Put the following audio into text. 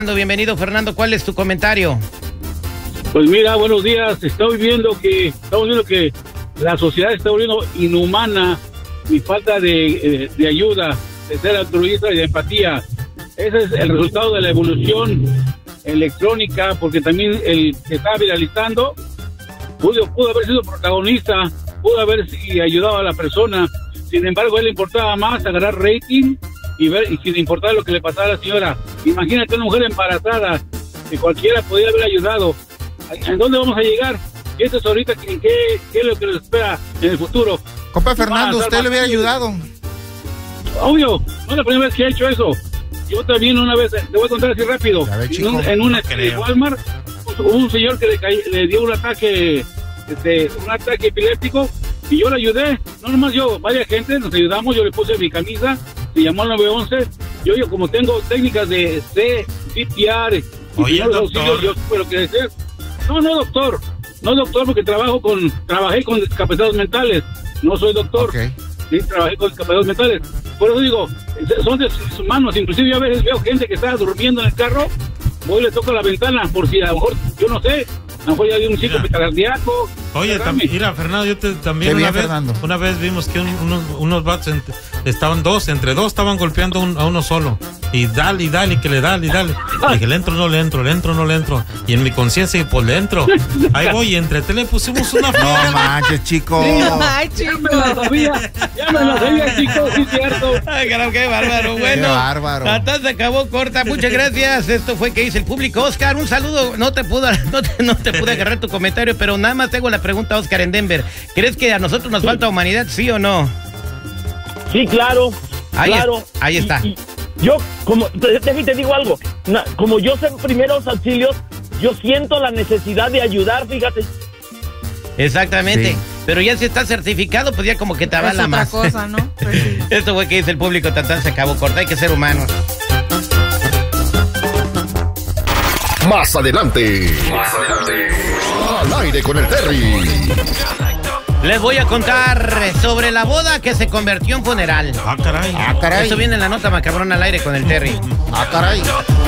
Bienvenido, Fernando. ¿Cuál es tu comentario? Pues mira, buenos días. Estamos viendo que la sociedad está volviendo inhumana y falta de ayuda, de ser altruista y de empatía. Ese es el resultado de la evolución electrónica, porque también el que está viralizando pudo haber sido protagonista, pudo haber ayudado a la persona. Sin embargo, a él le importaba más agarrar rating y sin importar lo que le pasara a la señora. Imagínate una mujer embarazada que cualquiera podría haber ayudado. ¿En dónde vamos a llegar? Y esto es ahorita, ¿qué es lo que nos espera en el futuro? Compa Fernando, usted le hubiera ayudado. Obvio, no es la primera vez que he hecho eso. Yo también una vez, te voy a contar así rápido, en un Walmart, hubo un señor que le dio un ataque epiléptico, y yo le ayudé, no nomás yo, varias gente, nos ayudamos, yo le puse mi camisa, se llamó al 911, yo como tengo técnicas de CPR, oye, doctor, yo supe lo que decir. No doctor, porque trabajé con discapacitados mentales, no soy doctor. Okay. Sí, trabajé con discapacitados mentales. Por eso digo, son deshumanos. Inclusive yo a veces veo gente que está durmiendo en el carro, voy y le toco la ventana, por si a lo mejor, yo no sé, a lo mejor ya dio un ciclo cardíaco. Oye, mira, Fernando, yo también una vez vimos que unos vatos entre dos estaban golpeando a uno solo. Y dale, que le dale. Dije, le entro, no le entro. Y en mi conciencia, pues le entro. Ahí voy, y entre le pusimos una friega. No manches, chico. Ay, chico. Ya me la sabía, chico, sí, cierto. Ay, carajo, qué bárbaro. Bueno, qué bárbaro. Se acabó corta. Muchas gracias. Esto fue que dice el público. Oscar, un saludo. No te pude agarrar tu comentario, pero nada más tengo la pregunta, Oscar, en Denver. ¿Crees que a nosotros nos falta humanidad, sí o no? Sí, claro. Ahí está. Yo, te digo algo, como yo sé primeros auxilios, yo siento la necesidad de ayudar, fíjate. Exactamente, sí. Pero ya si está certificado, pues ya como que te avala más. Es otra cosa, ¿no? Pues sí. Esto fue que dice el público, se acabó corta, hay que ser humanos. Más adelante. Al aire con el Terry. Les voy a contar sobre la boda que se convirtió en funeral. Ah, caray. Eso viene en la nota macabrona al aire con el Terry. Ah, caray.